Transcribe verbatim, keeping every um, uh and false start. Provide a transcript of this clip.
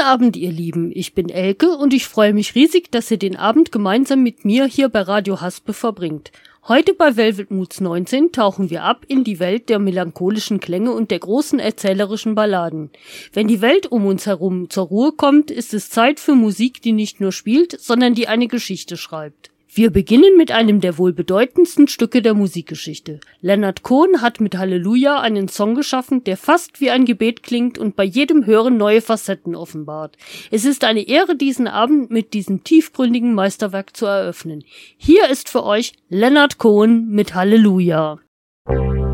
Abend, ihr Lieben. Ich bin Elke und ich freue mich riesig, dass ihr den Abend gemeinsam mit mir hier bei Radio Haspe verbringt. Heute bei Velvet Moods neunzehn tauchen wir ab in die Welt der melancholischen Klänge und der großen erzählerischen Balladen. Wenn die Welt um uns herum zur Ruhe kommt, ist es Zeit für Musik, die nicht nur spielt, sondern die eine Geschichte schreibt. Wir beginnen mit einem der wohl bedeutendsten Stücke der Musikgeschichte. Leonard Cohen hat mit Halleluja einen Song geschaffen, der fast wie ein Gebet klingt und bei jedem Hören neue Facetten offenbart. Es ist eine Ehre, diesen Abend mit diesem tiefgründigen Meisterwerk zu eröffnen. Hier ist für euch Leonard Cohen mit Halleluja.